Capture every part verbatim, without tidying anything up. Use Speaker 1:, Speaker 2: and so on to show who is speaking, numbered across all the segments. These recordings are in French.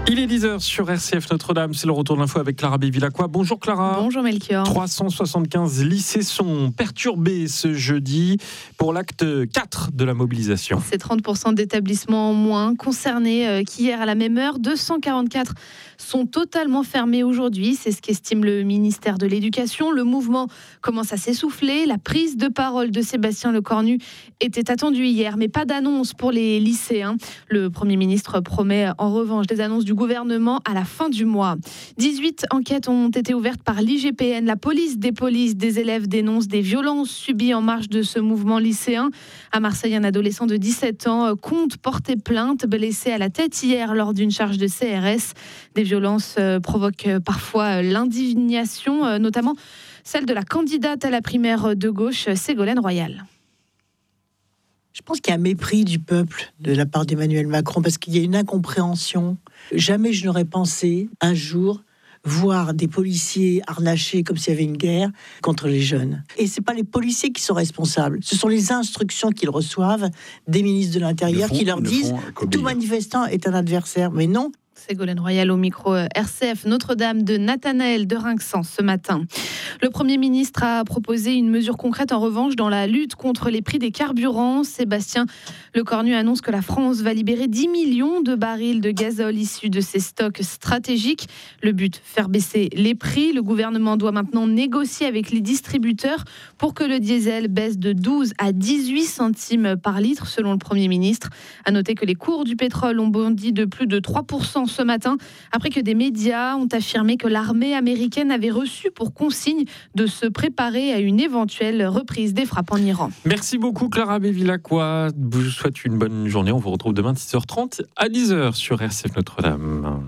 Speaker 1: Il est dix heures sur R C F Notre-Dame, c'est le retour de l'info avec Clara Bévilacqua. Bonjour Clara.
Speaker 2: Bonjour Melchior.
Speaker 1: trois cent soixante-quinze lycées sont perturbés ce jeudi pour l'acte quatre de la mobilisation.
Speaker 2: C'est trente pour cent d'établissements en moins concernés qu'hier à la même heure. deux cent quarante-quatre sont totalement fermés aujourd'hui, c'est ce qu'estime le ministère de l'Éducation. Le mouvement commence à s'essouffler. La prise de parole de Sébastien Lecornu était attendue hier, mais pas d'annonce pour les lycéens. Le Premier ministre promet en revanche des annonces du gouvernement à la fin du mois. dix-huit enquêtes ont été ouvertes par l'I G P N. La police des polices des élèves dénonce des violences subies en marge de ce mouvement lycéen. À Marseille, un adolescent de dix-sept ans compte porter plainte, blessé à la tête hier lors d'une charge de C R S. Des violences provoquent parfois l'indignation, notamment celle de la candidate à la primaire de gauche, Ségolène Royal.
Speaker 3: Je pense qu'il y a un mépris du peuple de la part d'Emmanuel Macron parce qu'il y a une incompréhension. Jamais je n'aurais pensé un jour voir des policiers harnachés comme s'il y avait une guerre contre les jeunes. Et ce n'est pas les policiers qui sont responsables, ce sont les instructions qu'ils reçoivent des ministres de l'Intérieur font, qui leur disent « tout manifestant est un adversaire ». Mais non.
Speaker 2: Ségolène Royal au micro R C F Notre-Dame de Nathanaël de Rinxan ce matin. Le Premier ministre a proposé une mesure concrète en revanche dans la lutte contre les prix des carburants. Sébastien Lecornu annonce que la France va libérer dix millions de barils de gazole issus de ses stocks stratégiques. Le but, faire baisser les prix. Le gouvernement doit maintenant négocier avec les distributeurs pour que le diesel baisse de douze à dix-huit centimes par litre selon le Premier ministre. À noter que les cours du pétrole ont bondi de plus de trois pour cent ce matin, après que des médias ont affirmé que l'armée américaine avait reçu pour consigne de se préparer à une éventuelle reprise des frappes en Iran.
Speaker 1: Merci beaucoup Clara Bévilacqua. Je vous souhaite une bonne journée. On vous retrouve demain six heures trente à dix heures sur R C F Notre-Dame.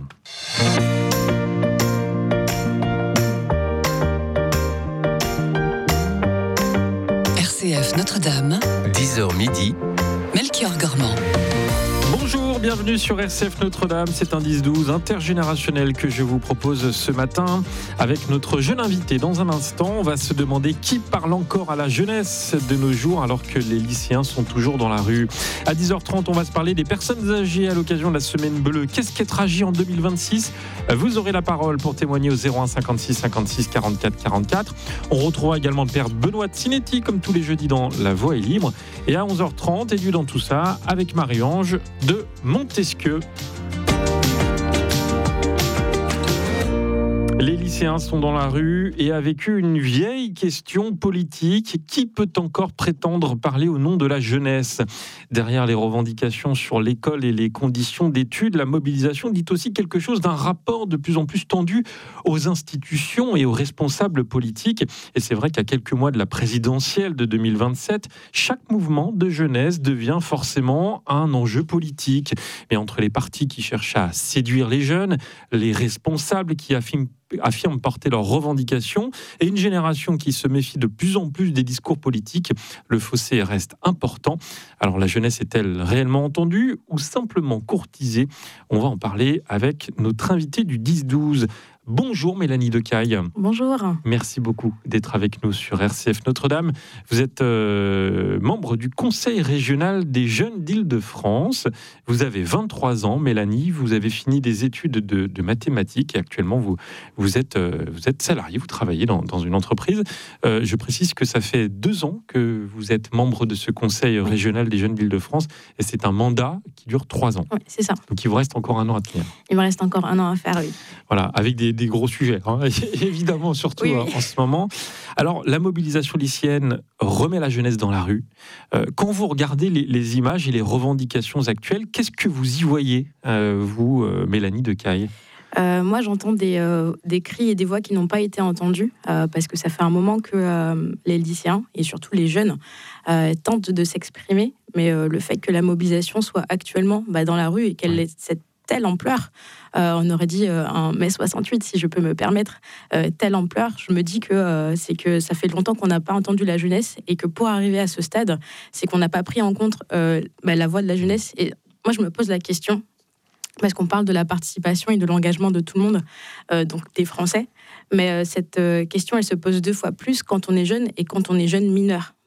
Speaker 4: R C F Notre-Dame,
Speaker 5: dix heures midi,
Speaker 4: Melchior Gormand.
Speaker 1: Bonjour, bienvenue sur R C F Notre-Dame. C'est un dix douze intergénérationnel que je vous propose ce matin avec notre jeune invité. Dans un instant, on va se demander qui parle encore à la jeunesse de nos jours alors que les lycéens sont toujours dans la rue. À dix heures trente, on va se parler des personnes âgées à l'occasion de la Semaine Bleue. Qu'est-ce qu'être âgé en deux mille vingt-six ? Vous aurez la parole pour témoigner au zéro un cinquante-six cinquante-six quarante-quatre quarante-quatre. On retrouvera également le père Benoît Tsinetti comme tous les jeudis dans La Voix est libre. Et à onze heures trente, Élu dans tout ça avec Marie-Ange de Montesquieu. Les lycéens sont dans la rue et avec eux une vieille question politique. Qui peut encore prétendre parler au nom de la jeunesse ? Derrière les revendications sur l'école et les conditions d'études, la mobilisation dit aussi quelque chose d'un rapport de plus en plus tendu aux institutions et aux responsables politiques. Et c'est vrai qu'à quelques mois de la présidentielle de deux mille vingt-sept, chaque mouvement de jeunesse devient forcément un enjeu politique. Mais entre les partis qui cherchent à séduire les jeunes, les responsables qui affirment affirment porter leurs revendications et une génération qui se méfie de plus en plus des discours politiques, le fossé reste important. Alors la jeunesse est-elle réellement entendue ou simplement courtisée ? On va en parler avec notre invité du dix douze. Bonjour Mélanie Decaille.
Speaker 6: Bonjour.
Speaker 1: Merci beaucoup d'être avec nous sur R C F Notre-Dame. Vous êtes euh, membre du Conseil régional des jeunes d'Île-de-France. Vous avez vingt-trois ans, Mélanie. Vous avez fini des études de, de mathématiques et actuellement vous, vous, êtes, euh, vous êtes salarié, vous travaillez dans, dans une entreprise. Euh, je précise que ça fait deux ans que vous êtes membre de ce Conseil régional des jeunes d'Île-de-France et c'est un mandat qui dure trois ans.
Speaker 6: Oui, c'est ça.
Speaker 1: Donc il vous reste encore un an à tenir.
Speaker 6: Il me reste encore un an à faire, oui.
Speaker 1: Voilà, avec des des gros sujets, hein, évidemment, surtout oui, oui. en ce moment. Alors, la mobilisation lycéenne remet la jeunesse dans la rue. Euh, quand vous regardez les, les images et les revendications actuelles, qu'est-ce que vous y voyez, euh, vous, euh, Mélanie Decaille ?
Speaker 6: Euh, moi, j'entends des, euh, des cris et des voix qui n'ont pas été entendues euh, parce que ça fait un moment que euh, les lycéens et surtout les jeunes euh, tentent de s'exprimer. Mais euh, le fait que la mobilisation soit actuellement bah, dans la rue et qu'elle ait cette telle ampleur, euh, on aurait dit euh, un mai soixante-huit, si je peux me permettre, euh, telle ampleur, je me dis que euh, c'est que ça fait longtemps qu'on n'a pas entendu la jeunesse et que pour arriver à ce stade, c'est qu'on n'a pas pris en compte euh, bah, la voix de la jeunesse. Et moi, je me pose la question, parce qu'on parle de la participation et de l'engagement de tout le monde, euh, donc des Français, mais euh, cette euh, question, elle se pose deux fois plus quand on est jeune et quand on est jeune mineur.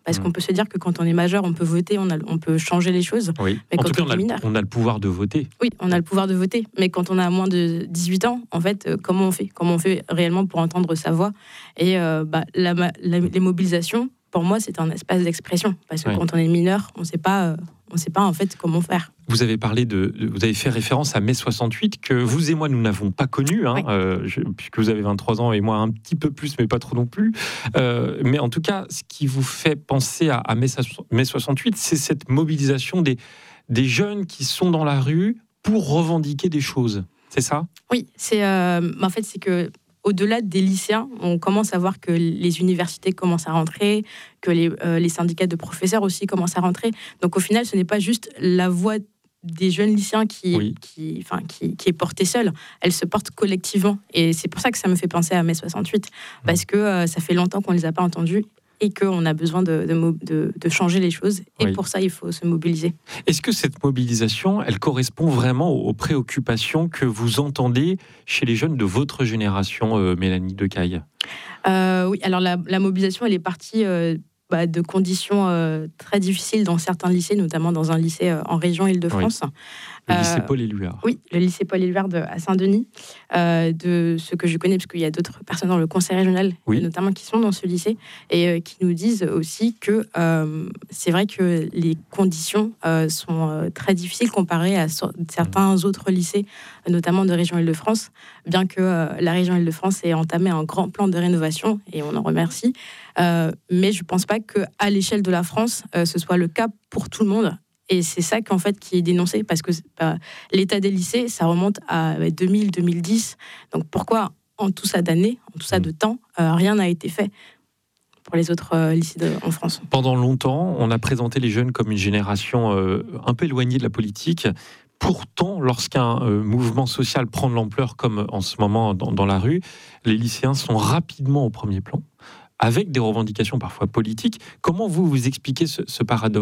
Speaker 6: Parce
Speaker 1: Mmh.
Speaker 6: qu'on peut se dire que quand on est majeur, on peut voter, on, a, on peut changer les choses.
Speaker 1: Oui.
Speaker 6: Mais
Speaker 1: En
Speaker 6: quand
Speaker 1: tout cas,
Speaker 6: on
Speaker 1: on
Speaker 6: est
Speaker 1: a, le,
Speaker 6: mineur,
Speaker 1: on a le pouvoir de voter.
Speaker 6: oui, on a le pouvoir de voter. Mais quand on a moins de dix-huit ans, en fait, euh, comment on fait Comment on fait réellement pour entendre sa voix? Et euh, bah, la, la, les mobilisations, pour moi, c'est un espace d'expression. Parce que
Speaker 1: Oui.
Speaker 6: quand on est mineur, on ne sait pas, euh, on sait pas en fait comment faire.
Speaker 1: Vous avez parlé de, vous avez fait référence à mai soixante-huit que vous et moi nous n'avons pas connu, hein,
Speaker 6: Oui.
Speaker 1: euh, je, puisque vous avez vingt-trois ans et moi un petit peu plus, mais pas trop non plus. Euh, mais en tout cas, ce qui vous fait penser à, à mai soixante-huit, c'est cette mobilisation des, des jeunes qui sont dans la rue pour revendiquer des choses. C'est ça?
Speaker 6: Oui, c'est euh, en fait c'est que au-delà des lycéens, on commence à voir que les universités commencent à rentrer, que les, euh, les syndicats de professeurs aussi commencent à rentrer. Donc au final, ce n'est pas juste la voix des jeunes lycéens qui,
Speaker 1: Oui.
Speaker 6: qui, enfin, qui, qui est portée seule, elle se porte collectivement. Et c'est pour ça que ça me fait penser à mai soixante-huit, parce que euh, ça fait longtemps qu'on ne les a pas entendus et qu'on a besoin de, de, de, de changer les choses. Et
Speaker 1: Oui.
Speaker 6: pour ça, il faut se mobiliser.
Speaker 1: Est-ce que cette mobilisation, elle correspond vraiment aux préoccupations que vous entendez chez les jeunes de votre génération, euh, Mélanie Decaille?
Speaker 6: euh, Oui, alors la, la mobilisation, elle est partie euh, bah, de conditions euh, très difficiles dans certains lycées, notamment dans un lycée euh, en région Île-de-France.
Speaker 1: Oui. Le lycée
Speaker 6: Euh,
Speaker 1: Paul-Éluard.
Speaker 6: Oui, le lycée Paul-Éluard de- à Saint-Denis, euh, de ce que je connais, parce qu'il y a d'autres personnes dans le conseil régional,
Speaker 1: Oui.
Speaker 6: euh, notamment qui sont dans ce lycée, et euh, qui nous disent aussi que euh, c'est vrai que les conditions euh, sont euh, très difficiles comparées à so- certains autres lycées, euh, notamment de région Île-de-France, bien que euh, la région Île-de-France ait entamé un grand plan de rénovation, et on en remercie. Euh, mais je ne pense pas qu'à l'échelle de la France, euh, ce soit le cas pour tout le monde. Et c'est ça qu'en fait qui est dénoncé, parce que bah, l'état des lycées, ça remonte à deux mille, deux mille dix. Donc pourquoi en tout ça d'années, en tout ça de temps, euh, rien n'a été fait pour les autres euh, lycées de, en France?
Speaker 1: Pendant longtemps, on a présenté les jeunes comme une génération euh, un peu éloignée de la politique. Pourtant, lorsqu'un euh, mouvement social prend de l'ampleur, comme en ce moment dans, dans la rue, les lycéens sont rapidement au premier plan, avec des revendications parfois politiques. Comment vous, vous expliquez ce, ce paradoxe ?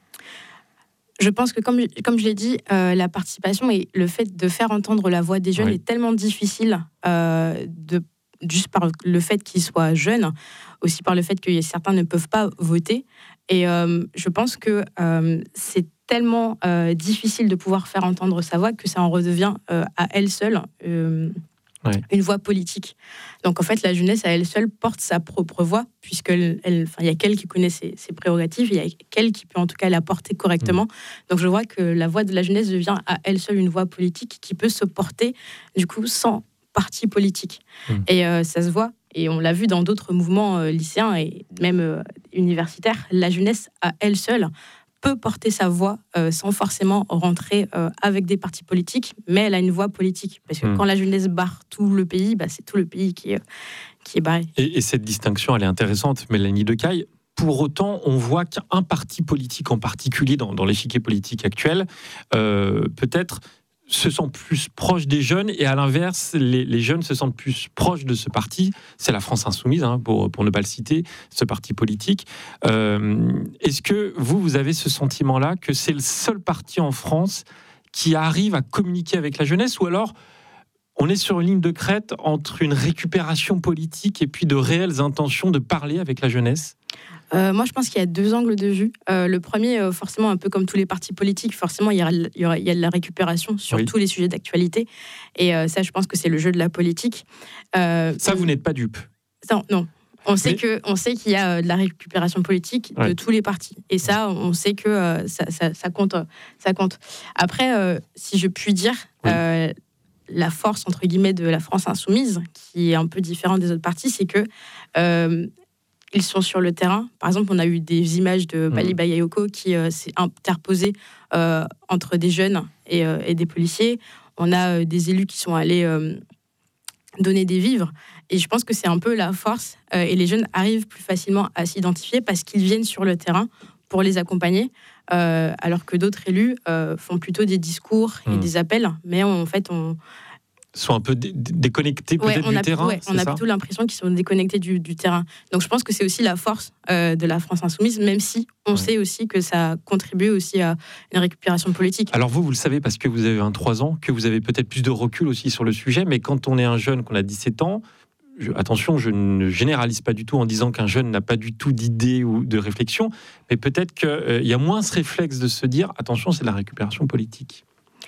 Speaker 6: Je pense que, comme, comme je l'ai dit, euh, la participation et le fait de faire entendre la voix des jeunes
Speaker 1: Oui.
Speaker 6: est tellement difficile, euh, de, juste par le fait qu'ils soient jeunes, aussi par le fait que certains ne peuvent pas voter. Et euh, je pense que euh, c'est tellement euh, difficile de pouvoir faire entendre sa voix que ça en redevient euh, à elle seule euh,
Speaker 1: Oui.
Speaker 6: une voix politique. Donc en fait, la jeunesse à elle seule porte sa propre voix, puisqu'il y a qu'elle qui connaît ses, ses prérogatives, il y a qu'elle qui peut en tout cas la porter correctement. Mmh. Donc je vois que la voix de la jeunesse devient à elle seule une voix politique qui peut se porter du coup sans parti politique. Mmh. Et euh, ça se voit, et on l'a vu dans d'autres mouvements euh, lycéens et même euh, universitaires, la jeunesse à elle seule peut porter sa voix euh, sans forcément rentrer euh, avec des partis politiques, mais elle a une voix politique. Parce que mmh. quand la jeunesse barre tout le pays, bah, c'est tout le pays qui est, qui est barré.
Speaker 1: Et, et cette distinction, elle est intéressante, Mélanie Decaille. Pour autant, on voit qu'un parti politique en particulier dans, dans l'échiquier politique actuel, euh, peut-être se sent plus proche des jeunes, et à l'inverse, les, les jeunes se sentent plus proches de ce parti. C'est la France Insoumise, hein, pour, pour ne pas le citer, ce parti politique. Euh, est-ce que vous, vous avez ce sentiment-là, que c'est le seul parti en France qui arrive à communiquer avec la jeunesse, ou alors on est sur une ligne de crête entre une récupération politique et puis de réelles intentions de parler avec la jeunesse ?
Speaker 6: Euh, moi, je pense qu'il y a deux angles de vue. Euh, le premier, euh, forcément, un peu comme tous les partis politiques, forcément, il y, aura, il, y aura, il y a de la récupération sur oui. tous les sujets d'actualité. Et euh, ça, je pense que c'est le jeu de la politique.
Speaker 1: Euh, ça, vous n'êtes pas dupe.
Speaker 6: Non, non. On sait, Mais... que, on sait qu'il y a de la récupération politique ouais. de tous les partis. Et ça, on sait que euh, ça, ça, ça, compte, ça compte. Après, euh, si je puis dire... Oui. Euh, la force, entre guillemets, de la France Insoumise, qui est un peu différente des autres partis, c'est que euh, ils sont sur le terrain. Par exemple, on a eu des images de Bali Bayayoko qui euh, s'est interposé euh, entre des jeunes et, euh, et des policiers. On a euh, des élus qui sont allés euh, donner des vivres. Et je pense que c'est un peu la force. Euh, et les jeunes arrivent plus facilement à s'identifier parce qu'ils viennent sur le terrain pour les accompagner. Euh, alors que d'autres élus euh, font plutôt des discours et mmh. des appels, mais on, en fait, on...
Speaker 1: sont un peu dé- déconnectés peut-être
Speaker 6: ouais,
Speaker 1: du
Speaker 6: a,
Speaker 1: terrain.
Speaker 6: Ouais, on a ça plutôt l'impression qu'ils sont déconnectés du, du terrain. Donc je pense que c'est aussi la force euh, de la France Insoumise, même si on ouais. sait aussi que ça contribue aussi à une récupération politique.
Speaker 1: Alors vous, vous le savez parce que vous avez vingt-trois ans, que vous avez peut-être plus de recul aussi sur le sujet, mais quand on est un jeune, qu'on a dix-sept ans, je, attention, je ne généralise pas du tout en disant qu'un jeune n'a pas du tout d'idée ou de réflexion, mais peut-être qu'il euh, y a moins ce réflexe de se dire, attention, c'est de la récupération politique.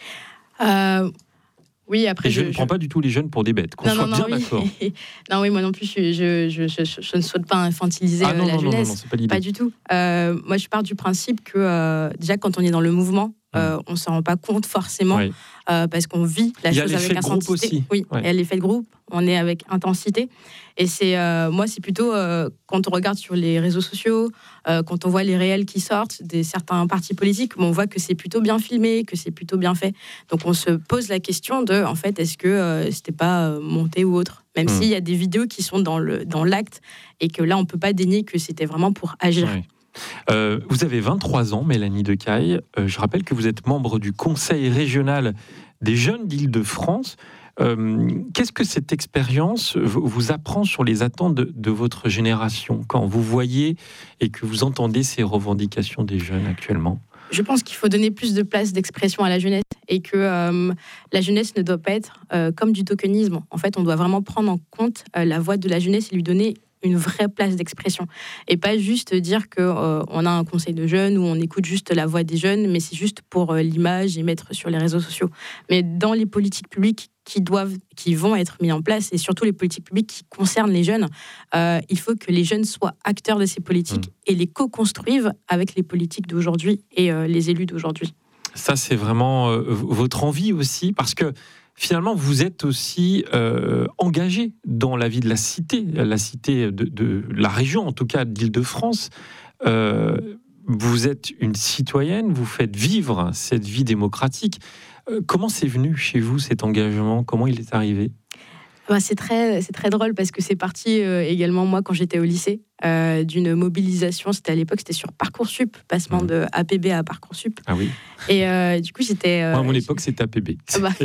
Speaker 6: Euh, oui, après...
Speaker 1: Et je,
Speaker 6: je
Speaker 1: ne prends
Speaker 6: je...
Speaker 1: pas du tout les jeunes pour des bêtes, qu'on
Speaker 6: non,
Speaker 1: soit
Speaker 6: non,
Speaker 1: bien
Speaker 6: non,
Speaker 1: d'accord.
Speaker 6: Oui. Non, oui, moi non plus, je, je, je, je, je ne souhaite pas infantiliser
Speaker 1: ah, non,
Speaker 6: la
Speaker 1: non,
Speaker 6: jeunesse.
Speaker 1: Non, non, non, c'est pas l'idée.
Speaker 6: Pas du tout. Euh, moi, je pars du principe que, euh, déjà, quand on est dans le mouvement, Euh, on ne s'en rend pas compte forcément oui. euh, parce qu'on vit la chose avec intensité.
Speaker 1: Aussi.
Speaker 6: Oui,
Speaker 1: ouais.
Speaker 6: il y a l'effet de groupe, on est avec intensité. Et c'est, euh, moi, c'est plutôt euh, quand on regarde sur les réseaux sociaux, euh, quand on voit les réels qui sortent des certains partis politiques, on voit que c'est plutôt bien filmé, que c'est plutôt bien fait. Donc on se pose la question de, en fait, est-ce que euh, c'était pas euh, monté ou autre ? Même mmh. s'il y a des vidéos qui sont dans, le, dans l'acte et que là, on ne peut pas dénier que c'était vraiment pour agir.
Speaker 1: Ouais. Euh, vous avez vingt-trois ans, Mélanie Decaille. Euh, je rappelle que vous êtes membre du Conseil régional des jeunes d'Île-de-France. Euh, qu'est-ce que cette expérience vous apprend sur les attentes de, de votre génération quand vous voyez et que vous entendez ces revendications des jeunes actuellement ?
Speaker 6: Je pense qu'il faut donner plus de place d'expression à la jeunesse et que euh, la jeunesse ne doit pas être euh, comme du tokenisme. En fait, on doit vraiment prendre en compte euh, la voix de la jeunesse et lui donner une vraie place d'expression et pas juste dire que euh, on a un conseil de jeunes où on écoute juste la voix des jeunes, mais c'est juste pour euh, l'image et mettre sur les réseaux sociaux. Mais dans les politiques publiques qui doivent, qui vont être mises en place et surtout les politiques publiques qui concernent les jeunes, euh, il faut que les jeunes soient acteurs de ces politiques mmh. et les co-construisent avec les politiques d'aujourd'hui et euh, les élus d'aujourd'hui.
Speaker 1: Ça, c'est vraiment euh, votre envie aussi, parce que finalement, vous êtes aussi euh, engagé dans la vie de la cité, la cité de, de la région, en tout cas d'Île-de-France. Euh, vous êtes une citoyenne, vous faites vivre cette vie démocratique. Euh, comment c'est venu chez vous cet engagement ? Comment il est arrivé ?
Speaker 6: Ben c'est très, c'est très drôle parce que c'est parti euh, également, moi, quand j'étais au lycée, euh, d'une mobilisation. C'était à l'époque, c'était sur Parcoursup, passement mmh. de A P B à Parcoursup.
Speaker 1: Ah oui.
Speaker 6: Et euh, du coup, j'étais... Euh,
Speaker 1: moi, à mon époque, c'était A P B.
Speaker 6: Ah bah.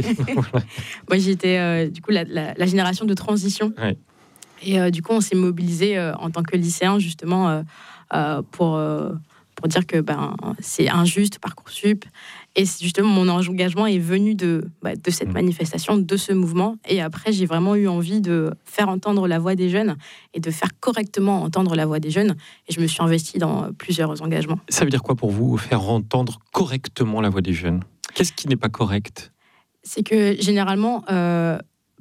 Speaker 6: Moi, j'étais, euh, du coup, la, la, la génération de transition.
Speaker 1: Ouais.
Speaker 6: Et euh, du coup, on s'est mobilisé euh, en tant que lycéen, justement, euh, euh, pour... Euh, pour dire que ben, c'est injuste, Parcoursup. Et justement, mon engagement est venu de, bah, de cette manifestation, de ce mouvement. Et après, j'ai vraiment eu envie de faire entendre la voix des jeunes et de faire correctement entendre la voix des jeunes. Et je me suis investie dans plusieurs engagements.
Speaker 1: Ça veut dire quoi pour vous, faire entendre correctement la voix des jeunes ? Qu'est-ce qui n'est pas correct ?
Speaker 6: C'est que généralement... Euh,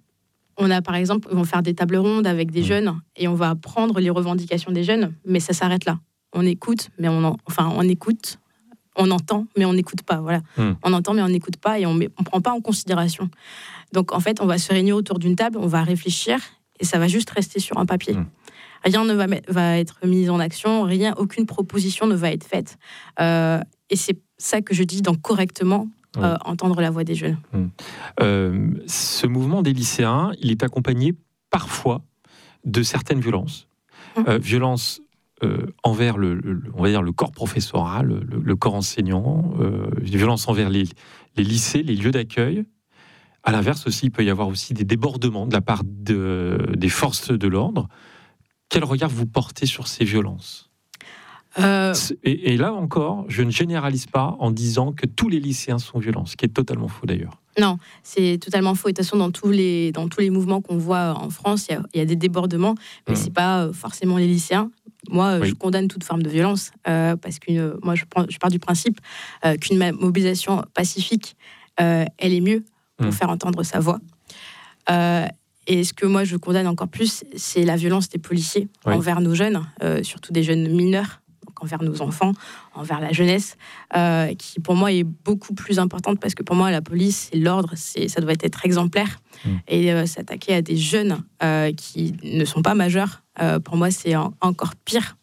Speaker 6: on a par exemple, on va faire des tables rondes avec des mmh. jeunes et on va prendre les revendications des jeunes, mais ça s'arrête là. On écoute, mais on en, enfin on écoute, on entend, mais on n'écoute pas. Voilà, mmh. on entend, mais on n'écoute pas et on ne prend pas en considération. Donc en fait, on va se réunir autour d'une table, on va réfléchir et ça va juste rester sur un papier. Mmh. Rien ne va, va être mis en action, rien, aucune proposition ne va être faite. Euh, et c'est ça que je dis dans correctement. Oui. Euh, entendre la voix des jeunes.
Speaker 1: Mmh. Euh, ce mouvement des lycéens, il est accompagné parfois de certaines violences. Mmh. Euh, violences euh, envers le, le, on va dire, le corps professoral, le, le corps enseignant, euh, violences envers les, les lycées, les lieux d'accueil. À l'inverse aussi, il peut y avoir aussi des débordements de la part de, des forces de l'ordre. Quel regard vous portez sur ces violences ? Euh... Et, et là encore, je ne généralise pas en disant que tous les lycéens sont violents, ce qui est totalement faux d'ailleurs.
Speaker 6: Non, c'est totalement faux. Et de toute façon, dans tous les, dans tous les mouvements qu'on voit en France, il y, y a des débordements, mais mmh. ce n'est pas forcément les lycéens. Moi, oui. je condamne toute forme de violence, euh, parce que moi, je, prends, je pars du principe euh, qu'une mobilisation pacifique, euh, elle est mieux pour mmh. faire entendre sa voix. Euh, Et ce que moi, je condamne encore plus, c'est la violence des policiers oui. envers nos jeunes, euh, surtout des jeunes mineurs, donc envers nos enfants, envers la jeunesse, euh, qui pour moi est beaucoup plus importante parce que pour moi, la police, c'est l'ordre, c'est, ça doit être exemplaire. Mmh. Et euh, s'attaquer à des jeunes euh, qui ne sont pas majeurs, euh, pour moi, c'est en, encore pire.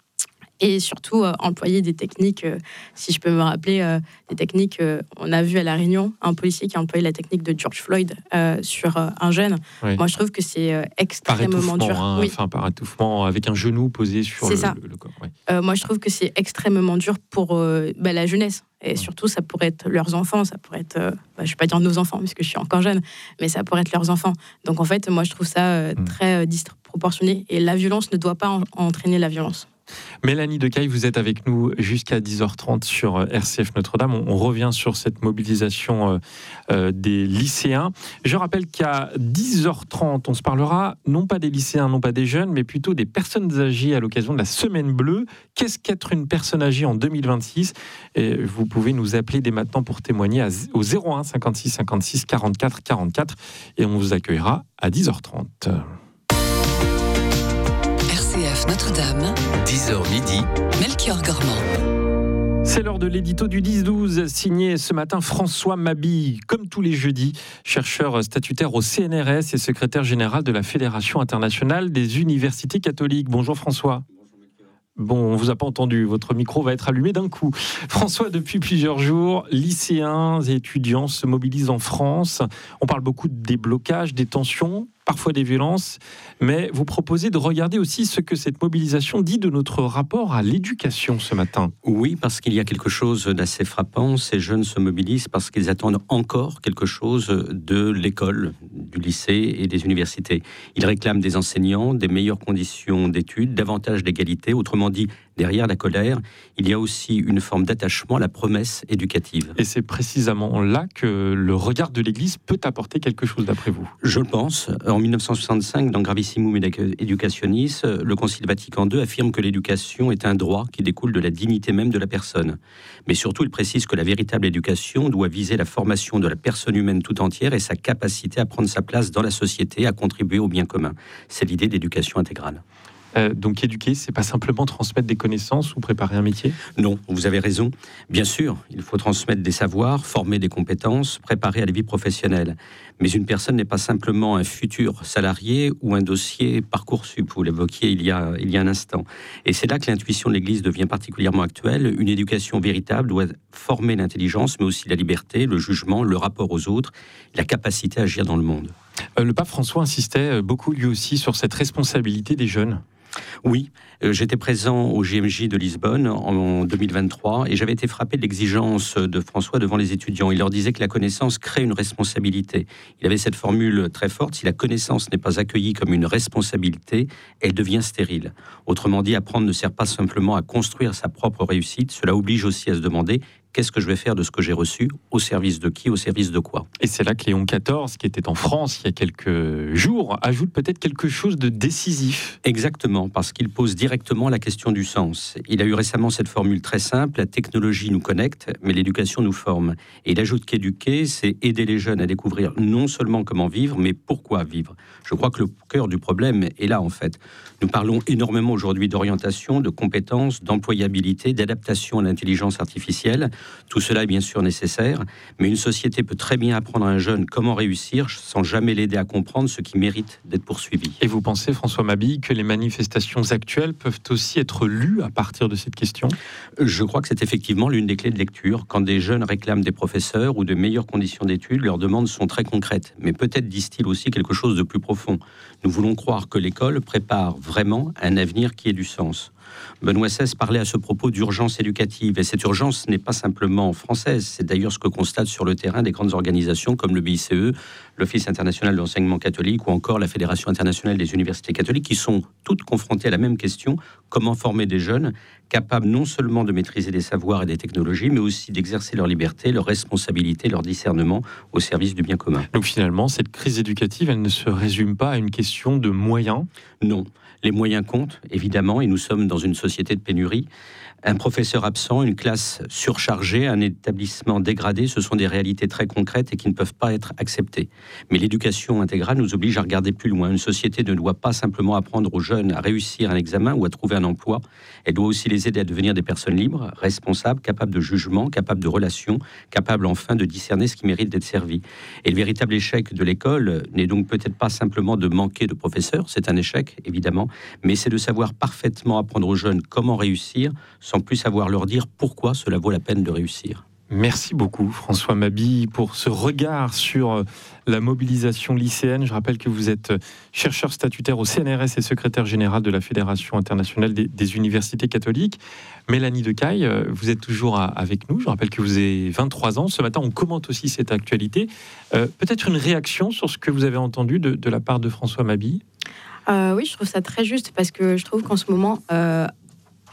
Speaker 6: Et surtout, euh, employer des techniques, euh, si je peux me rappeler, euh, des techniques, euh, on a vu à La Réunion, un policier qui a employé la technique de George Floyd euh, sur euh, un jeune. Oui. Moi, je trouve que c'est euh, extrêmement dur.
Speaker 1: Hein, oui. Enfin, par étouffement, avec un genou posé sur le, le, le corps. Oui.
Speaker 6: Euh, moi, je trouve que c'est extrêmement dur pour euh, bah, la jeunesse. Et oui. surtout, ça pourrait être leurs enfants, ça pourrait être, euh, bah, je ne vais pas dire nos enfants, parce que je suis encore jeune, mais ça pourrait être leurs enfants. Donc, en fait, moi, je trouve ça euh, très euh, disproportionné. Et la violence ne doit pas en- entraîner la violence.
Speaker 1: Mélanie Decaille, vous êtes avec nous jusqu'à dix heures trente sur R C F Notre-Dame. On revient sur cette mobilisation des lycéens. Je rappelle qu'à dix heures trente, on se parlera non pas des lycéens, non pas des jeunes, mais plutôt des personnes âgées à l'occasion de la Semaine Bleue. Qu'est-ce qu'être une personne âgée en deux mille vingt-six ? Et vous pouvez nous appeler dès maintenant pour témoigner au zéro un cinquante-six cinquante-six quarante-quatre quarante-quatre et on vous accueillera à dix heures trente.
Speaker 4: R C F Notre-Dame,
Speaker 5: dix heures midi,
Speaker 4: Melchior Gormand.
Speaker 1: C'est l'heure de l'édito du dix douze, signé ce matin François Mabille, comme tous les jeudis, chercheur statutaire au C N R S et secrétaire général de la Fédération internationale des universités catholiques. Bonjour François. Bon, on ne vous a pas entendu, votre micro va être allumé d'un coup. François, depuis plusieurs jours, lycéens et étudiants se mobilisent en France. On parle beaucoup de déblocage, des tensions, parfois des violences, mais vous proposez de regarder aussi ce que cette mobilisation dit de notre rapport à l'éducation ce matin.
Speaker 7: Oui, parce qu'il y a quelque chose d'assez frappant. Ces jeunes se mobilisent parce qu'ils attendent encore quelque chose de l'école, du lycée et des universités. Ils réclament des enseignants, des meilleures conditions d'études, davantage d'égalité. Autrement dit, derrière la colère, il y a aussi une forme d'attachement à la promesse éducative.
Speaker 1: Et c'est précisément là que le regard de l'Église peut apporter quelque chose d'après vous.
Speaker 7: Je le pense. En dix-neuf cent soixante-cinq, dans Gravissimum Educationis, le Concile Vatican deux affirme que l'éducation est un droit qui découle de la dignité même de la personne. Mais surtout, il précise que la véritable éducation doit viser la formation de la personne humaine tout entière et sa capacité à prendre sa place dans la société, à contribuer au bien commun. C'est l'idée d'éducation intégrale.
Speaker 1: Euh, donc éduquer, c'est pas simplement transmettre des connaissances ou préparer un métier ?
Speaker 7: Non, vous avez raison. Bien sûr, il faut transmettre des savoirs, former des compétences, préparer à la vie professionnelle. Mais une personne n'est pas simplement un futur salarié ou un dossier Parcoursup, vous l'évoquiez il y a, il y a un instant. Et c'est là que l'intuition de l'Église devient particulièrement actuelle. Une éducation véritable doit former l'intelligence, mais aussi la liberté, le jugement, le rapport aux autres, la capacité à agir dans le monde.
Speaker 1: Euh, le pape François insistait beaucoup lui aussi sur cette responsabilité des jeunes.
Speaker 7: Oui, euh, j'étais présent au J M J de Lisbonne en deux mille vingt-trois et j'avais été frappé de l'exigence de François devant les étudiants. Il leur disait que la connaissance crée une responsabilité. Il avait cette formule très forte: si la connaissance n'est pas accueillie comme une responsabilité, elle devient stérile. Autrement dit, apprendre ne sert pas simplement à construire sa propre réussite, cela oblige aussi à se demander: qu'est-ce que je vais faire de ce que j'ai reçu? Au service de qui? Au service de quoi?
Speaker 1: Et c'est là que Léon quatorze, qui était en France il y a quelques jours, ajoute peut-être quelque chose de décisif.
Speaker 7: Exactement, parce qu'il pose directement la question du sens. Il a eu récemment cette formule très simple: la technologie nous connecte, mais l'éducation nous forme. Et il ajoute qu'éduquer, c'est aider les jeunes à découvrir non seulement comment vivre, mais pourquoi vivre. Je crois que le cœur du problème est là, en fait. Nous parlons énormément aujourd'hui d'orientation, de compétences, d'employabilité, d'adaptation à l'intelligence artificielle. Tout cela est bien sûr nécessaire, mais une société peut très bien apprendre à un jeune comment réussir sans jamais l'aider à comprendre ce qui mérite d'être poursuivi.
Speaker 1: Et vous pensez, François Mabille, que les manifestations actuelles peuvent aussi être lues à partir de cette question ?
Speaker 7: Je crois que c'est effectivement l'une des clés de lecture. Quand des jeunes réclament des professeurs ou de meilleures conditions d'études, leurs demandes sont très concrètes, mais peut-être disent-ils aussi quelque chose de plus profond. Nous voulons croire que l'école prépare vraiment un avenir qui ait du sens. Benoît seize parlait à ce propos d'urgence éducative, et cette urgence n'est pas simplement française, c'est d'ailleurs ce que constatent sur le terrain des grandes organisations comme le B I C E, l'Office international de l'enseignement catholique ou encore la Fédération internationale des universités catholiques, qui sont toutes confrontées à la même question: comment former des jeunes capables non seulement de maîtriser des savoirs et des technologies, mais aussi d'exercer leur liberté, leur responsabilité, leur discernement au service du bien commun.
Speaker 1: Donc finalement, cette crise éducative, elle ne se résume pas à une question de moyens ?
Speaker 7: Non. Les moyens comptent, évidemment, et nous sommes dans une société de pénurie. Un professeur absent, une classe surchargée, un établissement dégradé, ce sont des réalités très concrètes et qui ne peuvent pas être acceptées. Mais l'éducation intégrale nous oblige à regarder plus loin. Une société ne doit pas simplement apprendre aux jeunes à réussir un examen ou à trouver un emploi. Elle doit aussi les aider à devenir des personnes libres, responsables, capables de jugement, capables de relations, capables enfin de discerner ce qui mérite d'être servi. Et le véritable échec de l'école n'est donc peut-être pas simplement de manquer de professeurs, c'est un échec, évidemment, mais c'est de savoir parfaitement apprendre aux jeunes comment réussir, sans plus savoir leur dire pourquoi cela vaut la peine de réussir.
Speaker 1: Merci beaucoup François Mabille pour ce regard sur la mobilisation lycéenne. Je rappelle que vous êtes chercheur statutaire au C N R S et secrétaire général de la Fédération internationale des, des universités catholiques. Mélanie Decaille, vous êtes toujours à, avec nous. Je rappelle que vous avez vingt-trois ans. Ce matin, on commente aussi cette actualité. Euh, peut-être une réaction sur ce que vous avez entendu de, de la part de François Mabille ?
Speaker 6: euh, Oui, je trouve ça très juste parce que je trouve qu'en ce moment... Euh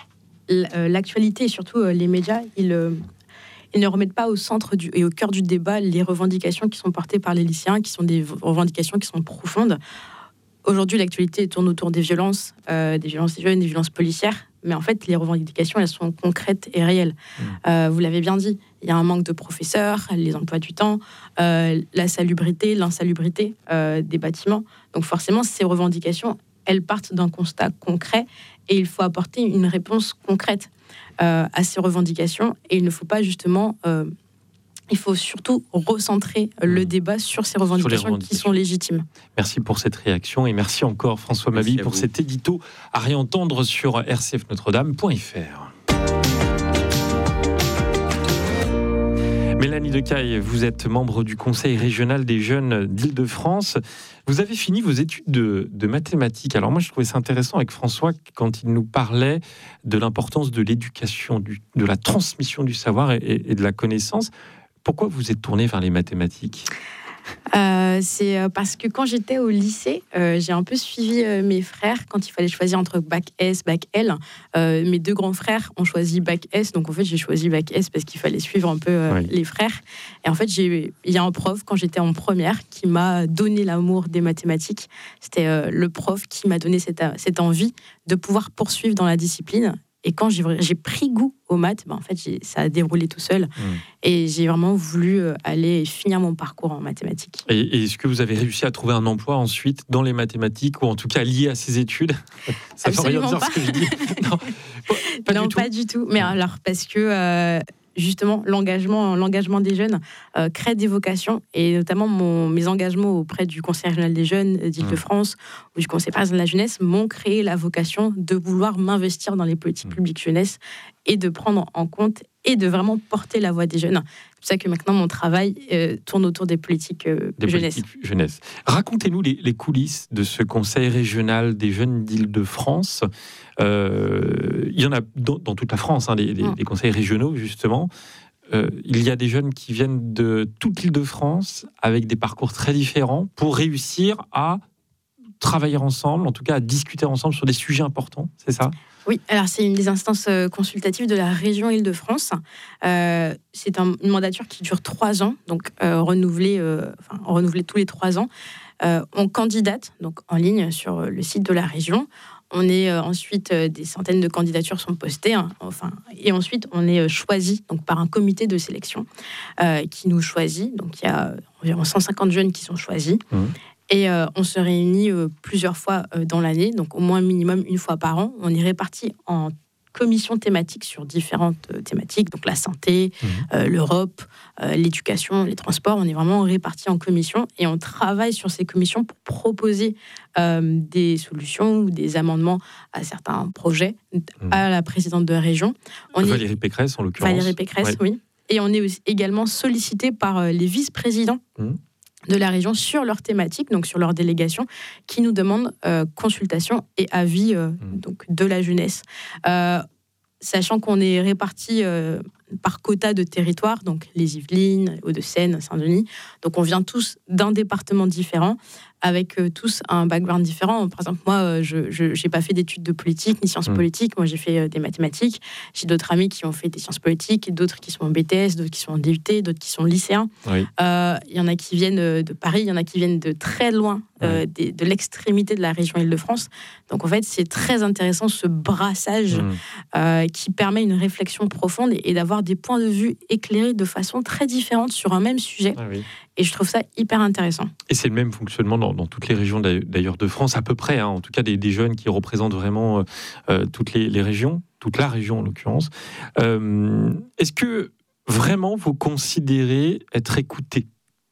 Speaker 6: l'actualité et surtout les médias, ils, ils ne remettent pas au centre du, et au cœur du débat les revendications qui sont portées par les lycéens, qui sont des revendications qui sont profondes. Aujourd'hui, l'actualité tourne autour des violences, euh, des violences des jeunes, des violences policières. Mais en fait, les revendications, elles sont concrètes et réelles. Mmh. Euh, vous l'avez bien dit, il y a un manque de professeurs, les emplois du temps, euh, la salubrité, l'insalubrité euh, des bâtiments. Donc forcément, ces revendications, elles partent d'un constat concret et il faut apporter une réponse concrète euh, à ces revendications. Et il ne faut pas justement... Euh, il faut surtout recentrer le débat sur ces revendications, sur revendications qui sont légitimes.
Speaker 1: Merci pour cette réaction et merci encore François Mabille pour cet édito à réentendre sur r c f notre dame point f r. Mélanie Decaille, vous êtes membre du Conseil régional des jeunes d'Île-de-France. Vous avez fini vos études de, de mathématiques. Alors moi, je trouvais ça intéressant avec François quand il nous parlait de l'importance de l'éducation, du, de la transmission du savoir et, et de la connaissance. Pourquoi vous êtes tourné vers les mathématiques ?
Speaker 6: Euh, c'est parce que quand j'étais au lycée, euh, j'ai un peu suivi euh, mes frères quand il fallait choisir entre bac S, bac L. Euh, mes deux grands frères ont choisi bac S, donc en fait j'ai choisi bac S parce qu'il fallait suivre un peu euh, oui. les frères. Et en fait, j'ai, il y a un prof quand j'étais en première qui m'a donné l'amour des mathématiques. C'était euh, le prof qui m'a donné cette, cette envie de pouvoir poursuivre dans la discipline. Et quand j'ai, j'ai pris goût aux maths, ben en fait, j'ai, ça a déroulé tout seul. Mmh. Et j'ai vraiment voulu aller finir mon parcours en mathématiques.
Speaker 1: Et, et est-ce que vous avez réussi à trouver un emploi ensuite dans les mathématiques, ou en tout cas lié à ces études ? Ça ne veut rien dire ce que je dis. Non, pas,
Speaker 6: non,
Speaker 1: du tout.
Speaker 6: pas du tout. Mais alors, parce que... Euh, justement, l'engagement, l'engagement des jeunes euh, crée des vocations, et notamment mon, mes engagements auprès du Conseil régional des jeunes d'Île-de-France mmh. ou du Conseil parisien de la jeunesse m'ont créé la vocation de vouloir m'investir dans les politiques mmh. publiques jeunesse et de prendre en compte et de vraiment porter la voix des jeunes. C'est pour ça que maintenant, mon travail euh, tourne autour des politiques euh,
Speaker 1: des
Speaker 6: jeunesse.
Speaker 1: Politiques jeunesse. Racontez-nous les, les coulisses de ce Conseil régional des jeunes d'Île-de-France. Euh, il y en a dans, dans toute la France, hein, les, les, mmh. les conseils régionaux, justement. Euh, il y a des jeunes qui viennent de toute l'Île-de-France avec des parcours très différents pour réussir à travailler ensemble, en tout cas à discuter ensemble sur des sujets importants, c'est ça ?
Speaker 6: Oui, alors c'est une des instances consultatives de la région Île-de-France. Euh, c'est un, une mandature qui dure trois ans, donc euh, renouvelée, euh, enfin, renouvelée tous les trois ans. Euh, on candidate donc en ligne sur le site de la région. On est euh, ensuite euh, des centaines de candidatures sont postées, hein, enfin, et ensuite on est euh, choisi donc par un comité de sélection euh, qui nous choisit. Donc il y a environ cent cinquante jeunes qui sont choisis. Mmh. Et euh, on se réunit euh, plusieurs fois euh, dans l'année, donc au moins minimum une fois par an. On est répartis en commissions thématiques sur différentes euh, thématiques, donc la santé, mmh. euh, l'Europe, euh, l'éducation, les transports. On est vraiment répartis en commissions et on travaille sur ces commissions pour proposer euh, des solutions ou des amendements à certains projets mmh. à la présidente de la région. On
Speaker 1: Valérie
Speaker 6: est...
Speaker 1: Pécresse, en l'occurrence.
Speaker 6: Valérie Pécresse, ouais. oui. Et on est aussi également sollicité par euh, les vice-présidents mmh. de la région sur leur thématique, donc sur leur délégation, qui nous demandent euh, consultation et avis euh, mmh. donc de la jeunesse. Euh, sachant qu'on est répartis euh, par quota de territoire, donc les Yvelines, Hauts-de-Seine, Saint-Denis. Donc on vient tous d'un département différent, avec euh, tous un background différent. Par exemple, moi, euh, je n'ai pas fait d'études de politique, ni sciences mmh. politiques. Moi, j'ai fait euh, des mathématiques. J'ai d'autres amis qui ont fait des sciences politiques, d'autres qui sont en B T S, d'autres qui sont en D U T, d'autres qui sont lycéens. Il oui. euh, y en a qui viennent de Paris, il y en a qui viennent de très loin, euh, oui. de, de l'extrémité de la région Île-de-France. Donc, en fait, c'est très intéressant, ce brassage mmh. euh, qui permet une réflexion profonde et, et d'avoir des points de vue éclairés de façon très différente sur un même sujet. Ah oui. Et je trouve ça hyper intéressant.
Speaker 1: Et c'est le même fonctionnement dans, dans toutes les régions d'ailleurs de France, à peu près, hein, en tout cas des, des jeunes qui représentent vraiment euh, toutes les, les régions, toute la région en l'occurrence. Euh, est-ce que vraiment vous considérez être écouté ?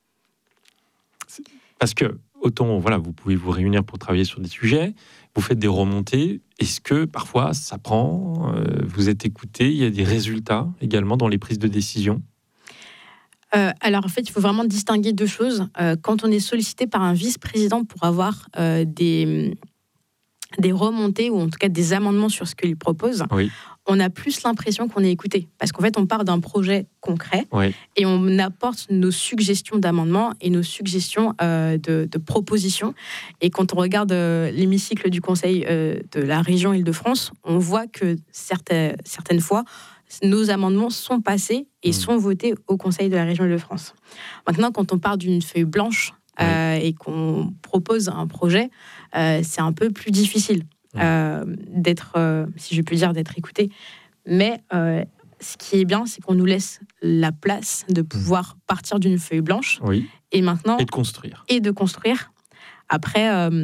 Speaker 1: Parce que autant, voilà, vous pouvez vous réunir pour travailler sur des sujets, vous faites des remontées. Est-ce que parfois ça prend, euh, vous êtes écouté, il y a des résultats également dans les prises de décision ?
Speaker 6: Euh, alors en fait, il faut vraiment distinguer deux choses. Euh, quand on est sollicité par un vice-président pour avoir euh, des, des remontées ou en tout cas des amendements sur ce qu'il propose, oui. on a plus l'impression qu'on est écouté. Parce qu'en fait, on part d'un projet concret
Speaker 1: Oui.
Speaker 6: et on apporte nos suggestions d'amendements et nos suggestions euh, de, de propositions. Et quand on regarde euh, l'hémicycle du Conseil euh, de la région Île-de-France, on voit que certaines, certaines fois, nos amendements sont passés et mmh. sont votés au Conseil de la région Île-de-France. Maintenant, quand on part d'une feuille blanche euh, oui. et qu'on propose un projet, euh, c'est un peu plus difficile mmh. euh, d'être, euh, si je puis dire, d'être écouté. Mais euh, ce qui est bien, c'est qu'on nous laisse la place de pouvoir mmh. partir d'une feuille blanche
Speaker 1: oui.
Speaker 6: et maintenant
Speaker 1: et de construire.
Speaker 6: Et de construire. Après. Euh,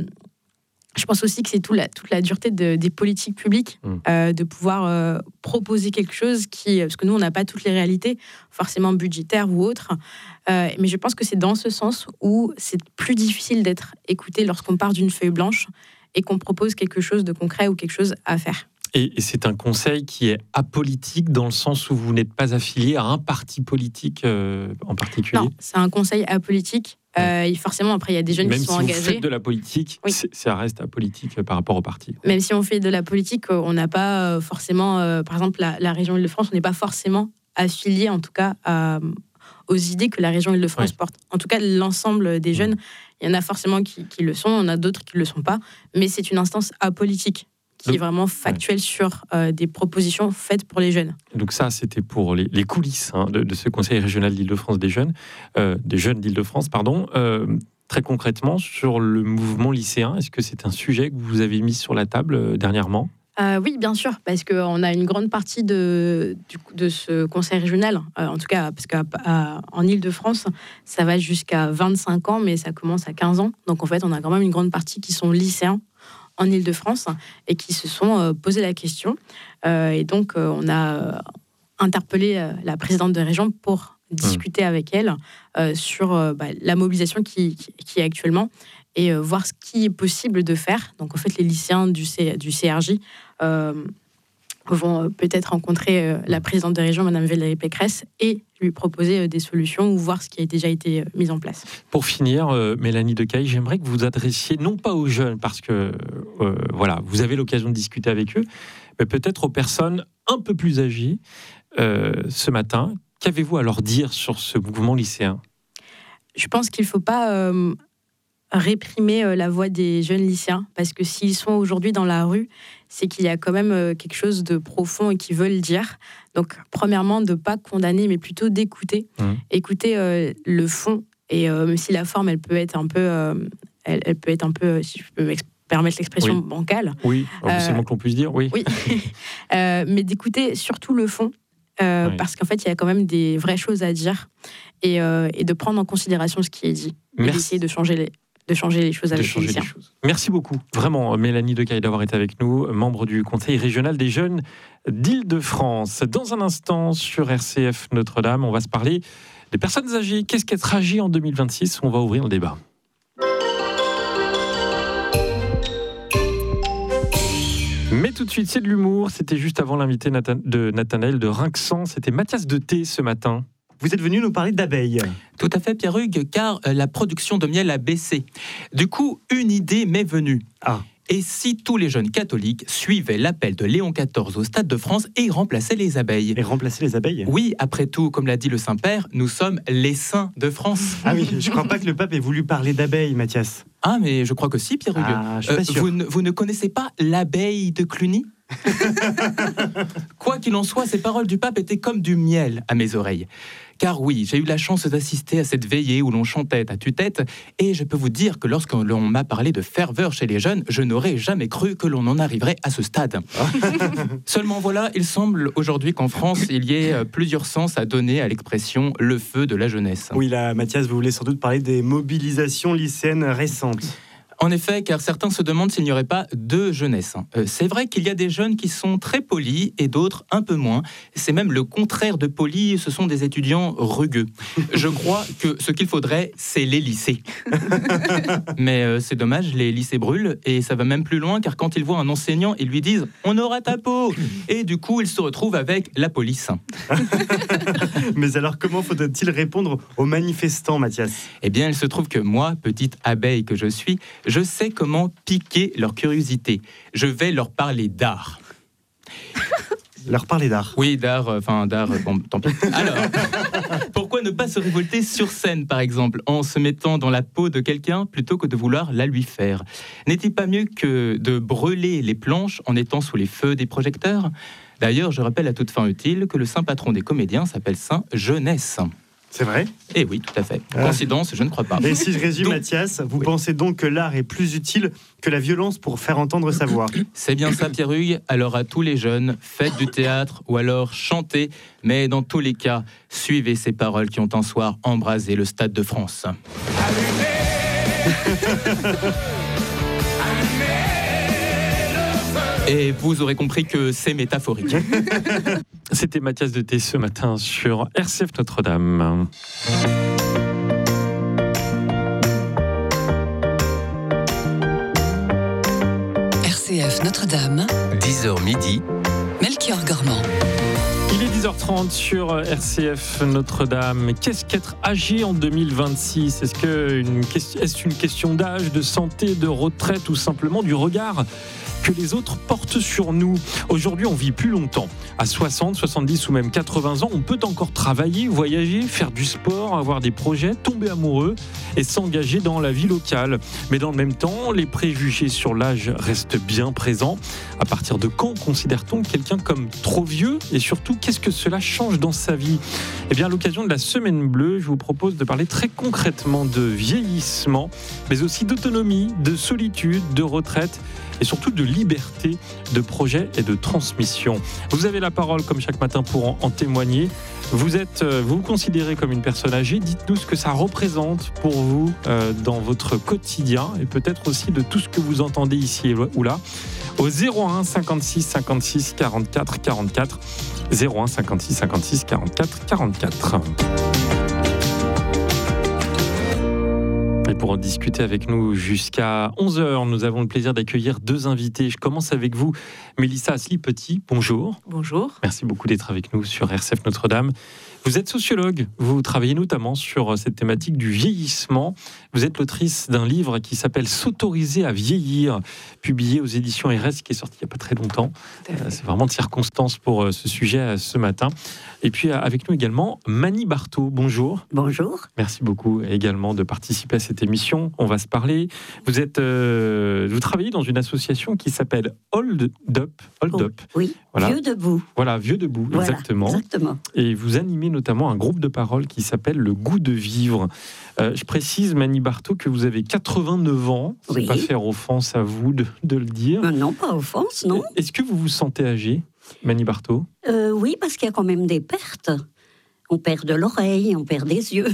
Speaker 6: Je pense aussi que c'est tout la, toute la dureté de, des politiques publiques mmh. euh, de pouvoir euh, proposer quelque chose qui... Parce que nous, on n'a pas toutes les réalités, forcément budgétaires ou autres. Euh, mais je pense que c'est dans ce sens où c'est plus difficile d'être écouté lorsqu'on part d'une feuille blanche et qu'on propose quelque chose de concret ou quelque chose à faire.
Speaker 1: Et, et c'est un conseil qui est apolitique dans le sens où vous n'êtes pas affilié à un parti politique euh, en particulier ?
Speaker 6: Non, c'est un conseil apolitique. Euh, et forcément, après, il y a des jeunes
Speaker 1: Même
Speaker 6: qui sont
Speaker 1: si
Speaker 6: engagés.
Speaker 1: Même si vous faites de la politique, oui. ça reste apolitique par rapport au parti.
Speaker 6: Même si on fait de la politique, on n'a pas forcément... Euh, par exemple, la, la région Île-de-France, on n'est pas forcément affilié, en tout cas, à, aux idées que la région Île-de-France oui. porte. En tout cas, l'ensemble des jeunes, mmh. il y en a forcément qui, qui le sont, il y en a d'autres qui ne le sont pas. Mais c'est une instance apolitique qui donc, est vraiment factuelle ouais. sur euh, des propositions faites pour les jeunes.
Speaker 1: Donc ça, c'était pour les, les coulisses hein, de, de ce Conseil régional d'Île-de-France des jeunes, euh, des jeunes d'Île-de-France, pardon. Euh, très concrètement, sur le mouvement lycéen, est-ce que c'est un sujet que vous avez mis sur la table euh, dernièrement ?
Speaker 6: Euh, oui, bien sûr, parce qu'on a une grande partie de, du, de ce conseil régional, euh, en tout cas, parce qu'en Île-de-France, ça va jusqu'à vingt-cinq ans, mais ça commence à quinze ans. Donc en fait, on a quand même une grande partie qui sont lycéens en Île-de-France et qui se sont euh, posé la question. Euh, et donc, euh, on a euh, interpellé euh, la présidente de région pour discuter mmh. avec elle euh, sur euh, bah, la mobilisation qui, qui, qui est actuellement et euh, voir ce qui est possible de faire. Donc, en fait, les lycéens du, C, du C R J euh, vont peut-être rencontrer euh, la présidente de région, Madame Valérie Pécresse, et lui proposer euh, des solutions ou voir ce qui a déjà été euh, mis en place.
Speaker 1: Pour finir, euh, Mélanie Decaille, j'aimerais que vous vous adressiez non pas aux jeunes, parce que euh, voilà, vous avez l'occasion de discuter avec eux, mais peut-être aux personnes un peu plus âgées euh, ce matin. Qu'avez-vous à leur dire sur ce mouvement lycéen ?
Speaker 6: Je pense qu'il ne faut pas euh, réprimer euh, la voix des jeunes lycéens, parce que s'ils sont aujourd'hui dans la rue, c'est qu'il y a quand même euh, quelque chose de profond et qu'ils veulent dire. Donc, premièrement, de ne pas condamner, mais plutôt d'écouter. Mmh. Écouter euh, le fond, et euh, même si la forme, elle peut être un peu, euh, elle, elle peut être un peu, si je peux m'exprimer, permettre l'expression oui. bancale.
Speaker 1: Oui, euh, c'est le mot qu'on puisse dire, oui.
Speaker 6: oui. euh, mais d'écouter surtout le fond, euh, oui. parce qu'en fait, il y a quand même des vraies choses à dire, et, euh, et de prendre en considération ce qui est dit, Merci. Et d'essayer de changer les, de changer les choses avec les lycéens.
Speaker 1: Merci beaucoup, vraiment, Mélanie Decaille, d'avoir été avec nous, membre du Conseil régional des jeunes d'Île-de-France. Dans un instant, sur R C F Notre-Dame, on va se parler des personnes âgées. Qu'est-ce qu'être âgé en deux mille vingt-six ? On va ouvrir le débat. Mais tout de suite, c'est de l'humour. C'était juste avant l'invité Nathan, de Nathanaël de Rinxan. C'était Mathias de Thé ce matin.
Speaker 5: Vous êtes venu nous parler d'abeilles.
Speaker 8: Tout à fait, Pierre-Hugues, car la production de miel a baissé. Du coup, une idée m'est venue.
Speaker 5: Ah.
Speaker 8: Et si tous les jeunes catholiques suivaient l'appel de Léon quatorze au Stade de France et remplaçaient les abeilles ?
Speaker 5: Et remplaçaient les abeilles ?
Speaker 8: Oui, après tout, comme l'a dit le Saint-Père, nous sommes les saints de France.
Speaker 5: Ah oui, je ne crois pas que le pape ait voulu parler d'abeilles, Mathias.
Speaker 8: Ah, mais je crois que si, Pierre-Hugues.
Speaker 5: Ah, je suis pas sûr.
Speaker 8: Euh, vous, ne, vous ne connaissez pas l'abeille de Cluny ? Quoi qu'il en soit, ces paroles du pape étaient comme du miel à mes oreilles. Car oui, j'ai eu la chance d'assister à cette veillée où l'on chantait à tue-tête, et je peux vous dire que lorsque l'on m'a parlé de ferveur chez les jeunes, je n'aurais jamais cru que l'on en arriverait à ce stade. Seulement voilà, il semble aujourd'hui qu'en France, il y ait plusieurs sens à donner à l'expression « le feu de la jeunesse ».
Speaker 5: Oui, là, Mathias, vous voulez sans doute parler des mobilisations lycéennes récentes.
Speaker 8: En effet, car certains se demandent s'il n'y aurait pas deux jeunesses. Euh, c'est vrai qu'il y a des jeunes qui sont très polis et d'autres un peu moins. C'est même le contraire de polis, ce sont des étudiants rugueux. Je crois que ce qu'il faudrait, c'est les lycées. Mais euh, c'est dommage, les lycées brûlent et ça va même plus loin, car quand ils voient un enseignant, ils lui disent « on aura ta peau !» et du coup, ils se retrouvent avec la police.
Speaker 5: Mais alors, comment faudrait-il répondre aux manifestants, Mathias ?
Speaker 8: Eh bien, il se trouve que moi, petite abeille que je suis, je sais comment piquer leur curiosité. Je vais leur parler d'art.
Speaker 5: leur parler d'art.
Speaker 8: Oui, d'art, enfin euh, d'art, euh, bon, tant pis. Alors, pourquoi ne pas se révolter sur scène, par exemple, en se mettant dans la peau de quelqu'un plutôt que de vouloir la lui faire? N'est-il pas mieux que de brûler les planches en étant sous les feux des projecteurs? D'ailleurs, je rappelle à toute fin utile que le saint patron des comédiens s'appelle Saint Jeunesse.
Speaker 5: C'est vrai?
Speaker 8: Eh oui, tout à fait.
Speaker 5: Ah.
Speaker 8: Coïncidence, je ne crois pas.
Speaker 5: Et si je résume,
Speaker 8: Donc,
Speaker 5: Mathias, vous
Speaker 8: oui.
Speaker 5: pensez donc que l'art est plus utile que la violence pour faire entendre sa voix?
Speaker 8: C'est bien ça, Pierre-Hugues. Alors à tous les jeunes, faites du théâtre ou alors chantez, mais dans tous les cas, suivez ces paroles qui ont un soir embrasé le Stade de France. Et vous aurez compris que c'est métaphorique.
Speaker 1: C'était Mathias de T ce matin sur R C F Notre-Dame.
Speaker 4: R C F Notre-Dame,
Speaker 9: dix heures midi,
Speaker 4: Melchior Gormand.
Speaker 1: Il est dix heures trente sur R C F Notre-Dame. Qu'est-ce qu'être âgé en deux mille vingt-six? Est-ce que une question, est-ce une question d'âge, de santé, de retraite ou simplement du regard que les autres portent sur nous? Aujourd'hui, on vit plus longtemps. À soixante, soixante-dix ou même quatre-vingts ans, on peut encore travailler, voyager, faire du sport, avoir des projets, tomber amoureux et s'engager dans la vie locale. Mais dans le même temps, les préjugés sur l'âge restent bien présents. À partir de quand considère-t-on quelqu'un comme trop vieux? Et surtout, qu'est-ce que cela change dans sa vie? Eh bien, à l'occasion de la Semaine Bleue, je vous propose de parler très concrètement de vieillissement, mais aussi d'autonomie, de solitude, de retraite et surtout de liberté, de projet et de transmission. Vous avez la parole comme chaque matin pour en, en témoigner. Vous êtes, vous vous considérez comme une personne âgée. Dites-nous ce que ça représente pour vous euh, dans votre quotidien et peut-être aussi de tout ce que vous entendez ici ou là. Au zéro un cinquante-six cinquante-six quarante-quatre quarante-quatre. zéro un cinquante-six cinquante-six quarante-quatre quarante-quatre. Et pour en discuter avec nous jusqu'à onze heures, nous avons le plaisir d'accueillir deux invités. Je commence avec vous, Mélissa Asli-Petit. Bonjour.
Speaker 10: Bonjour.
Speaker 1: Merci beaucoup d'être avec nous sur R C F Notre-Dame. Vous êtes sociologue, vous travaillez notamment sur cette thématique du vieillissement. Vous êtes l'autrice d'un livre qui s'appelle « S'autoriser à vieillir », publié aux éditions R S, qui est sorti il n'y a pas très longtemps. C'est vraiment de circonstance pour ce sujet ce matin. Et puis avec nous également, Mani Barthaud. Bonjour.
Speaker 10: Bonjour.
Speaker 1: Merci beaucoup également de participer à cette émission. On va se parler. Vous êtes, euh, vous travaillez dans une association qui s'appelle Hold Up. Hold
Speaker 10: oh,
Speaker 1: Up.
Speaker 10: Oui, voilà. Vieux debout.
Speaker 1: Voilà, Vieux debout,
Speaker 10: voilà,
Speaker 1: exactement.
Speaker 10: exactement.
Speaker 1: Et vous animez notamment un groupe de parole qui s'appelle Le Goût de Vivre. Euh, je précise, Mani Barthaud, que vous avez quatre-vingt-neuf ans. C'est
Speaker 10: oui.
Speaker 1: pas faire offense à vous de, de le dire.
Speaker 10: Euh, non, pas offense, non.
Speaker 1: Est-ce que vous vous sentez âgé, Mani Barthaud?
Speaker 10: euh, Oui, parce qu'il y a quand même des pertes. On perd de l'oreille, on perd des yeux.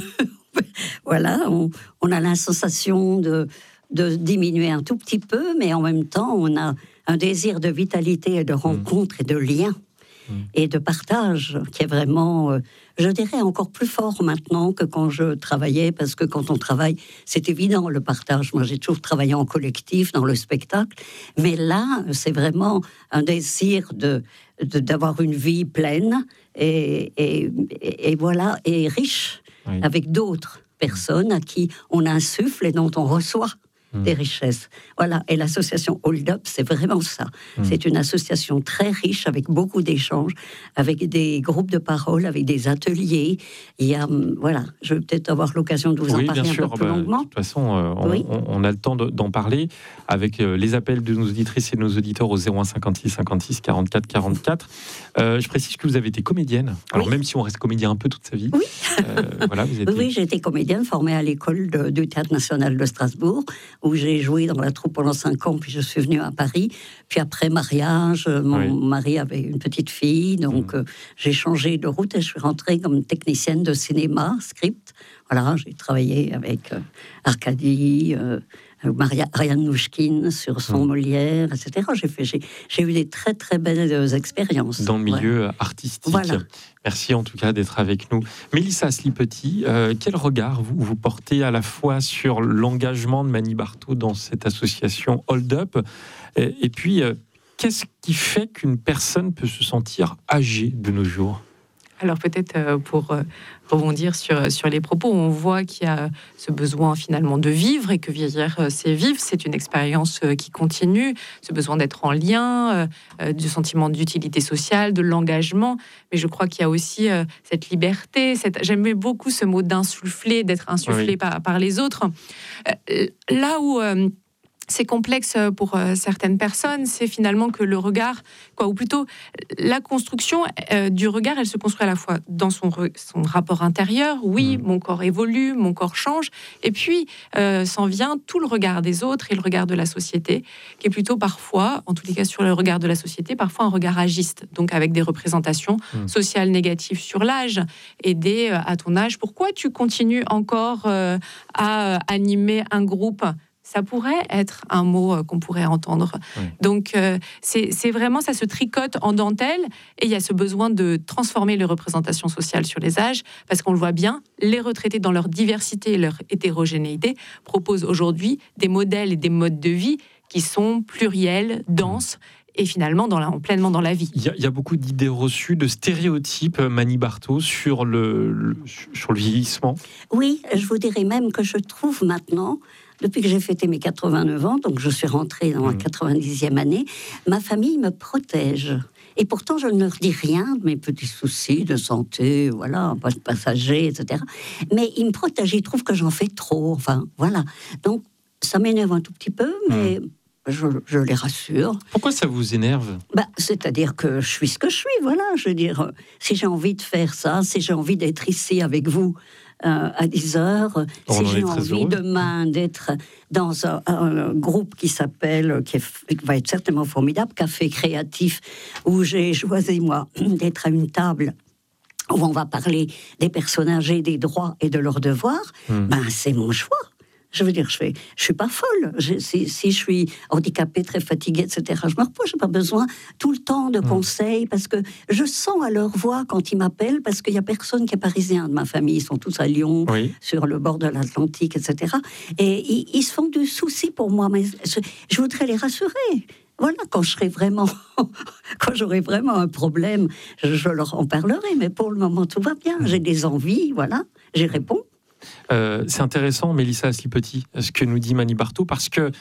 Speaker 10: Voilà, on, on a la sensation de, de diminuer un tout petit peu, mais en même temps, on a un désir de vitalité et de rencontre mmh. et de lien. Et de partage, qui est vraiment, euh, je dirais, encore plus fort maintenant que quand je travaillais, parce que quand on travaille, c'est évident le partage. Moi, j'ai toujours travaillé en collectif, dans le spectacle, mais là, c'est vraiment un désir de, de, d'avoir une vie pleine et, et, et, et voilà, et riche, oui. avec d'autres personnes à qui on insuffle et dont on reçoit des richesses. Voilà, et l'association Hold Up, c'est vraiment ça. Mmh. C'est une association très riche, avec beaucoup d'échanges, avec des groupes de parole, avec des ateliers. Il y a, voilà, je vais peut-être avoir l'occasion de vous
Speaker 1: oui,
Speaker 10: en parler
Speaker 1: bien
Speaker 10: un
Speaker 1: sûr.
Speaker 10: peu plus
Speaker 1: bah,
Speaker 10: longuement.
Speaker 1: De toute façon, euh, on, oui. on, on a le temps de, d'en parler avec euh, les appels de nos auditrices et de nos auditeurs au zéro un cinquante-six cinquante-six quarante-quatre quarante-quatre. Euh, je précise que vous avez été comédienne. Alors, oui. même si on reste comédien un peu toute sa vie.
Speaker 10: Oui,
Speaker 1: euh, voilà, vous êtes...
Speaker 10: oui, oui, j'ai été comédienne formée à l'école de, du Théâtre National de Strasbourg, où j'ai joué dans la troupe pendant cinq ans, puis je suis venue à Paris. Puis après mariage, mon oui. mari avait une petite fille, donc mmh. euh, j'ai changé de route et je suis rentrée comme technicienne de cinéma, script. Voilà, j'ai travaillé avec euh, Arcadie, euh, Maria, Ryan Nouchkine sur son mmh. Molière, et cetera. J'ai, fait, j'ai, j'ai eu des très très belles expériences.
Speaker 1: Dans le milieu
Speaker 10: ouais.
Speaker 1: artistique.
Speaker 10: Voilà.
Speaker 1: Merci en tout cas d'être avec nous. Mélissa Asli-Petit, euh, quel regard vous, vous portez à la fois sur l'engagement de Mani Barthaud dans cette association Hold Up, et, et puis euh, qu'est-ce qui fait qu'une personne peut se sentir âgée de nos jours ?
Speaker 6: Alors peut-être euh, pour euh, rebondir sur, sur les propos, on voit qu'il y a ce besoin finalement de vivre et que vieillir, euh, c'est vivre, c'est une expérience euh, qui continue, ce besoin d'être en lien, euh, euh, du sentiment d'utilité sociale, de l'engagement. Mais je crois qu'il y a aussi euh, cette liberté, cette... j'aimais beaucoup ce mot d'insuffler, d'être insufflé oui. par, par les autres. Euh, là où... Euh, c'est complexe pour euh, certaines personnes, c'est finalement que le regard, quoi, ou plutôt la construction euh, du regard, elle se construit à la fois dans son, re, son rapport intérieur, oui, mmh. mon corps évolue, mon corps change, et puis euh, s'en vient tout le regard des autres et le regard de la société, qui est plutôt parfois, en tous les cas sur le regard de la société, parfois un regard agiste, donc avec des représentations mmh. sociales négatives sur l'âge, et des, euh, à ton âge, pourquoi tu continues encore euh, à animer un groupe ? Ça pourrait être un mot qu'on pourrait entendre. Oui. Donc, euh, c'est, c'est vraiment, ça se tricote en dentelle et il y a ce besoin de transformer les représentations sociales sur les âges parce qu'on le voit bien, les retraités dans leur diversité et leur hétérogénéité proposent aujourd'hui des modèles et des modes de vie qui sont pluriels, denses et finalement dans la, pleinement dans la vie.
Speaker 1: Il y, a, il y a beaucoup d'idées reçues, de stéréotypes, Mani Barthaud, sur le, le, sur le vieillissement.
Speaker 10: Oui, je vous dirais même que je trouve maintenant, depuis que j'ai fêté mes quatre-vingt-neuf ans, donc je suis rentrée dans ma quatre-vingt-dixième année, ma famille me protège. Et pourtant, je ne leur dis rien de mes petits soucis de santé, voilà, passager, et cetera. Mais ils me protègent, ils trouvent que j'en fais trop, enfin, voilà. Donc, ça m'énerve un tout petit peu, mais... Mmh. Je, je les rassure.
Speaker 1: Pourquoi ça vous énerve ?
Speaker 10: Bah, c'est-à-dire que je suis ce que je suis, voilà. Je veux dire, si j'ai envie de faire ça, si j'ai envie d'être ici avec vous euh, à dix heures, on si j'ai envie heureux. demain d'être dans un, un groupe qui s'appelle, qui, est, qui va être certainement formidable, Café Créatif, où j'ai choisi, moi, d'être à une table où on va parler des personnes âgées, des droits et de leurs devoirs, mmh. ben, c'est mon choix. Je veux dire, je ne je suis pas folle. Je, si, si je suis handicapée, très fatiguée, et cetera, je me repose. Je n'ai pas besoin tout le temps de conseils parce que je sens à leur voix quand ils m'appellent, parce qu'il n'y a personne qui est parisien de ma famille. Ils sont tous à Lyon, oui. sur le bord de l'Atlantique, et cetera. Et ils, ils se font du souci pour moi. Mais je, je voudrais les rassurer. Voilà, quand je serai vraiment, quand j'aurai vraiment un problème, je, je leur en parlerai. Mais pour le moment, tout va bien. J'ai des envies, voilà, j'y réponds.
Speaker 1: Euh, c'est intéressant, Mélissa Asli-Petit, ce que nous dit Mani Barthaud, parce que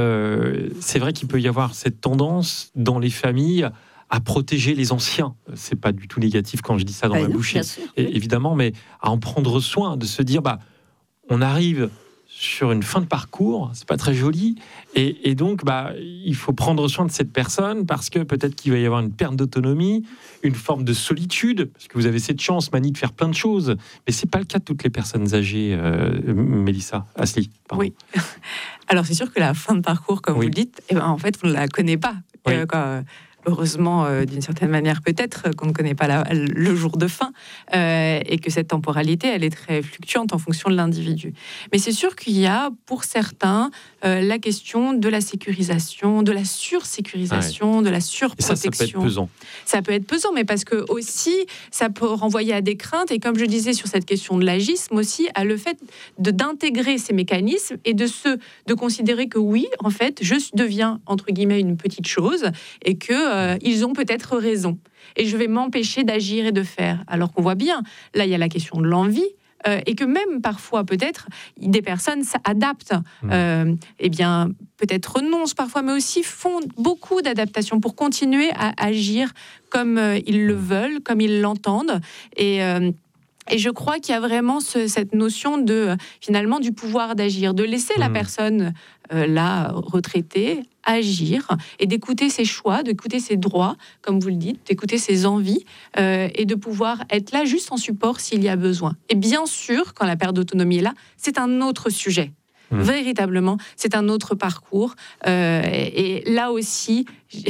Speaker 1: euh, c'est vrai qu'il peut y avoir cette tendance dans les familles à protéger les anciens. C'est pas du tout négatif quand je dis ça dans bah ma non, bouche, sûr, et, oui. évidemment, mais à en prendre soin, de se dire, bah, on arrive sur une fin de parcours, c'est pas très joli, et, et donc bah, il faut prendre soin de cette personne parce que peut-être qu'il va y avoir une perte d'autonomie, une forme de solitude, parce que vous avez cette chance, Mani, de faire plein de choses, mais c'est pas le cas de toutes les personnes âgées, euh, Mélissa Asli. Pardon.
Speaker 6: Oui. Alors c'est sûr que la fin de parcours, comme oui. vous le dites, eh ben, en fait, on ne la connaît pas. Oui. Euh, quoi, heureusement, euh, d'une certaine manière, peut-être qu'on ne connaît pas la, le jour de fin euh, et que cette temporalité, elle est très fluctuante en fonction de l'individu. Mais c'est sûr qu'il y a, pour certains, euh, la question de la sécurisation, de la sursécurisation, ouais. de la surprotection.
Speaker 1: Et ça, ça peut être pesant.
Speaker 6: Ça peut être pesant, mais parce que aussi, ça peut renvoyer à des craintes. Et comme je disais sur cette question de l'agisme aussi, à le fait de, d'intégrer ces mécanismes et de, se, de considérer que oui, en fait, je deviens, entre guillemets, une petite chose et que Euh, ils ont peut-être raison. Et je vais m'empêcher d'agir et de faire. Alors qu'on voit bien, là, il y a la question de l'envie, euh, et que même parfois, peut-être, des personnes s'adaptent. Mmh. Euh, eh bien, peut-être renoncent parfois, mais aussi font beaucoup d'adaptations pour continuer à agir comme euh, ils le veulent, comme ils l'entendent. Et... Euh, Et je crois qu'il y a vraiment ce, cette notion de, finalement, du pouvoir d'agir, de laisser mmh. la personne, euh, là, retraitée, agir et d'écouter ses choix, d'écouter ses droits, comme vous le dites, d'écouter ses envies euh, et de pouvoir être là juste en support s'il y a besoin. Et bien sûr, quand la perte d'autonomie est là, c'est un autre sujet. Mmh. Véritablement, c'est un autre parcours. Euh, et, et là aussi,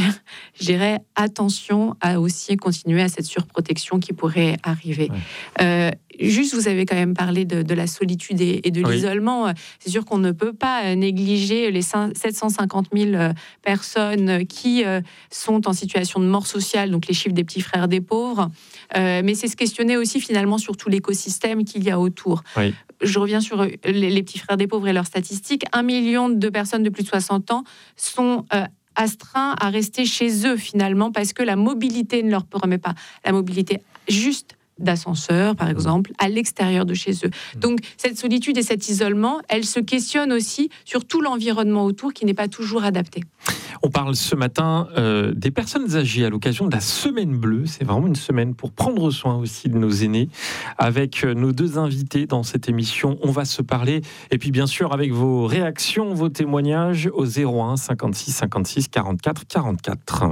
Speaker 6: je dirais attention à aussi continuer à cette surprotection qui pourrait arriver. Ouais. Euh, juste, vous avez quand même parlé de, de la solitude et, et de oui. l'isolement. C'est sûr qu'on ne peut pas négliger les sept cent cinquante mille personnes qui euh, sont en situation de mort sociale, donc les chiffres des petits frères des pauvres. Euh, mais c'est se questionner aussi finalement sur tout l'écosystème qu'il y a autour. Oui. Je reviens sur les, les petits frères des pauvres et leurs statistiques. Un million de personnes de plus de soixante ans sont euh, astreints à rester chez eux finalement parce que la mobilité ne leur permet pas. La mobilité juste d'ascenseur, par exemple, à l'extérieur de chez eux. Donc, cette solitude et cet isolement, elle se questionne aussi sur tout l'environnement autour qui n'est pas toujours adapté.
Speaker 1: On parle ce matin euh, des personnes âgées à l'occasion de la Semaine Bleue. C'est vraiment une semaine pour prendre soin aussi de nos aînés. Avec nos deux invités dans cette émission, on va se parler. Et puis bien sûr, avec vos réactions, vos témoignages au zéro un cinquante-six cinquante-six quarante-quatre quarante-quatre.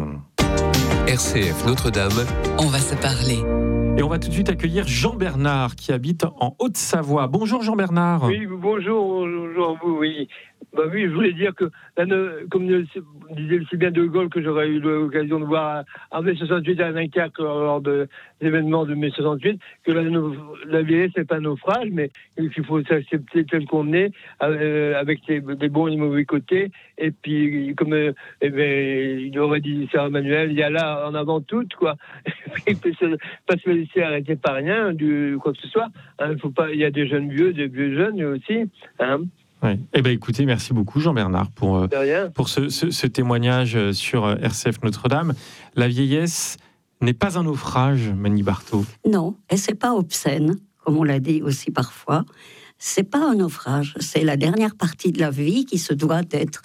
Speaker 4: R C F Notre-Dame, on va se parler.
Speaker 1: Et on va tout de suite accueillir Jean-Bernard qui habite en Haute-Savoie. Bonjour Jean-Bernard.
Speaker 9: Oui, bonjour, bonjour à vous, oui. Bah oui, je voulais dire que, comme disait si bien De Gaulle, que j'aurais eu l'occasion de voir en mai soixante-huit à Dunkerque lors de l'événement de mai soixante-huit, que la, la vieillesse n'est pas un naufrage, mais qu'il faut s'accepter tel qu'on est, euh, avec les, les bons et les mauvais côtés. Et puis, comme euh, eh ben, il aurait dit Sarah Manuel, il y a là en avant toutes, quoi. Il ne faut pas se laisser arrêter par rien, du, quoi que ce soit. Hein, faut pas, il y a des jeunes vieux, des vieux jeunes aussi. Hein.
Speaker 1: Oui. Eh ben, écoutez, merci beaucoup Jean-Bernard pour, pour ce, ce, ce témoignage sur R C F Notre-Dame. La vieillesse n'est pas un naufrage, Mani Barthaud.
Speaker 10: Non, et c'est pas obscène, comme on l'a dit aussi parfois. C'est pas un naufrage, c'est la dernière partie de la vie qui se doit d'être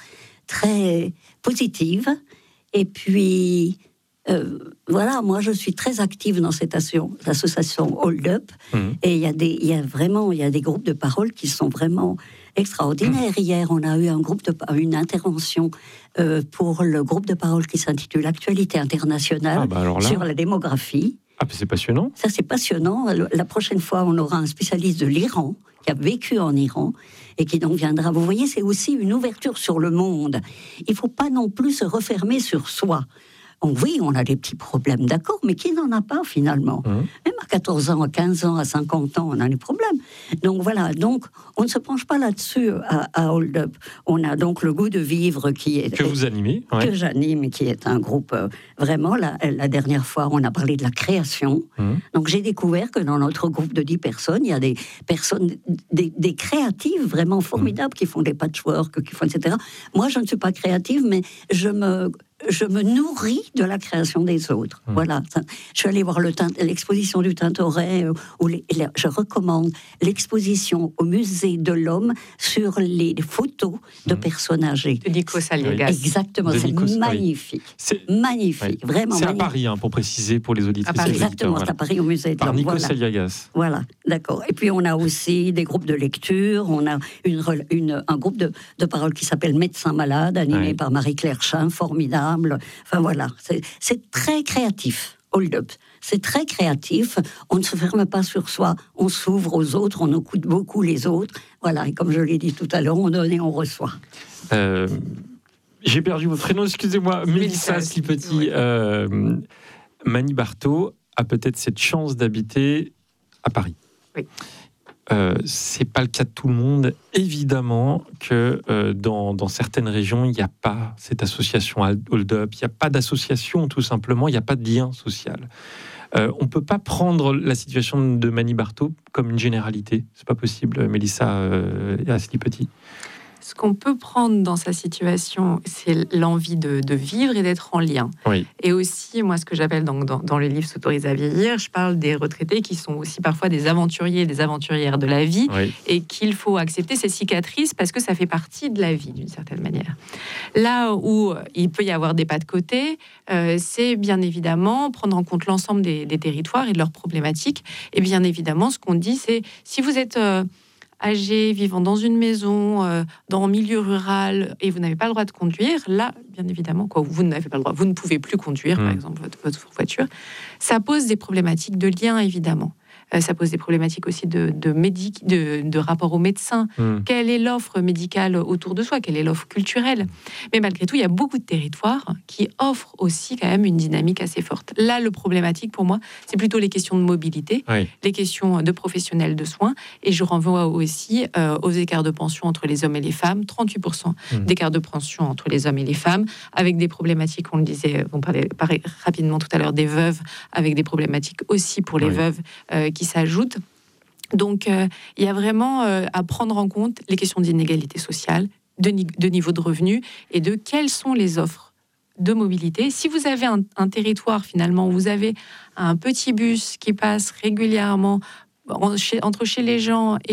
Speaker 10: très positive. Et puis, euh, voilà, moi je suis très active dans cette association Hold Up. Mmh. Et il y a des, il y a vraiment, il y a des groupes de parole qui sont vraiment extraordinaire. Mmh. Hier, on a eu un groupe de, une intervention euh, pour le groupe de parole qui s'intitule Actualité internationale ah bah là... sur la démographie.
Speaker 1: Ah, c'est passionnant.
Speaker 10: Ça, c'est passionnant. La prochaine fois, on aura un spécialiste de l'Iran qui a vécu en Iran et qui donc viendra. Vous voyez, c'est aussi une ouverture sur le monde. Il ne faut pas non plus se refermer sur soi. Oui, on a des petits problèmes, d'accord, mais qui n'en a pas finalement ? Mmh. Même à quatorze ans, à quinze ans, à cinquante ans, on a des problèmes. Donc voilà, donc on ne se penche pas là-dessus à, à Hold Up. On a donc le goût de vivre qui est...
Speaker 1: Que vous animez.
Speaker 10: Que ouais. j'anime, qui est un groupe... Euh, vraiment, la, la dernière fois, on a parlé de la création. Mmh. Donc j'ai découvert que dans notre groupe de dix personnes, il y a des personnes, des, des créatives vraiment formidables mmh. qui font des patchwork, qui font et cetera. Moi, je ne suis pas créative, mais je me... je me nourris de la création des autres. Mmh. Voilà. Je suis allée voir le, l'exposition du Tintoret, où les, les, je recommande l'exposition au musée de l'Homme sur les photos de mmh. personnes âgées.
Speaker 6: De Nikos Aliagas.
Speaker 10: Exactement,
Speaker 1: de
Speaker 10: c'est
Speaker 1: Nikos,
Speaker 10: magnifique.
Speaker 1: Oui. C'est
Speaker 10: magnifique,
Speaker 1: oui.
Speaker 10: vraiment
Speaker 1: c'est
Speaker 10: magnifique.
Speaker 1: À Paris, hein, pour préciser, pour les auditeurs.
Speaker 10: Exactement,
Speaker 1: voilà.
Speaker 10: c'est à Paris, au musée de
Speaker 1: Par
Speaker 10: l'Homme.
Speaker 1: Nikos
Speaker 10: voilà.
Speaker 1: Aliagas.
Speaker 10: Voilà, d'accord. Et puis on a aussi des groupes de lecture, on a une, une, un groupe de, de parole qui s'appelle Médecins malades, animé oui. par Marie-Claire Chin, formidable. Enfin voilà, c'est, c'est très créatif, Hold Up. C'est très créatif, on ne se ferme pas sur soi, on s'ouvre aux autres, on écoute beaucoup les autres. Voilà, et comme je l'ai dit tout à l'heure, on donne et on reçoit.
Speaker 1: Euh, j'ai perdu votre prénom, excusez-moi, Mélissa Slipetit. Oui. Euh, Mani Barthaud a peut-être cette chance d'habiter à Paris.
Speaker 6: Oui.
Speaker 1: Euh, c'est pas le cas de tout le monde. Évidemment que euh, dans, dans certaines régions, il n'y a pas cette association Hold Up, il n'y a pas d'association tout simplement, il n'y a pas de lien social. Euh, on ne peut pas prendre la situation de Mani Barthaud comme une généralité. C'est pas possible, Mélissa euh, Slipetit.
Speaker 6: Ce qu'on peut prendre dans sa situation, c'est l'envie de, de vivre et d'être en lien.
Speaker 1: Oui.
Speaker 6: Et aussi, moi, ce que j'appelle dans, dans, dans le livre S'autoriser à vieillir, je parle des retraités qui sont aussi parfois des aventuriers et des aventurières de la vie, oui. et qu'il faut accepter ces cicatrices parce que ça fait partie de la vie, d'une certaine manière. Là où il peut y avoir des pas de côté, euh, c'est bien évidemment prendre en compte l'ensemble des, des territoires et de leurs problématiques. Et bien évidemment, ce qu'on dit, c'est si vous êtes... Euh, âgés, vivant dans une maison, euh, dans un milieu rural, et vous n'avez pas le droit de conduire, là, bien évidemment, quoi, vous n'avez pas le droit, vous ne pouvez plus conduire, mmh. par exemple, votre, votre voiture, ça pose des problématiques de lien, évidemment. Euh, ça pose des problématiques aussi de, de, médic, de, de rapport aux médecins. Mmh. Quelle est l'offre médicale autour de soi ? Quelle est l'offre culturelle ? Mais malgré tout, il y a beaucoup de territoires qui offrent aussi quand même une dynamique assez forte. Là, le problématique pour moi, c'est plutôt les questions de mobilité, oui. les questions de professionnels de soins, et je renvoie aussi euh, aux écarts de pension entre les hommes et les femmes, trente-huit pour cent mmh. d'écart de pension entre les hommes et les femmes, avec des problématiques, on le disait, on parlait, parlait rapidement tout à l'heure des veuves, avec des problématiques aussi pour les oui. veuves euh, qui s'ajoutent. Donc, euh, il y a vraiment euh, à prendre en compte les questions d'inégalité sociale, de, ni- de niveau de revenus et de quelles sont les offres
Speaker 11: de mobilité. Si vous avez un, un territoire, finalement, où vous avez un petit bus qui passe régulièrement en, chez, entre chez les gens et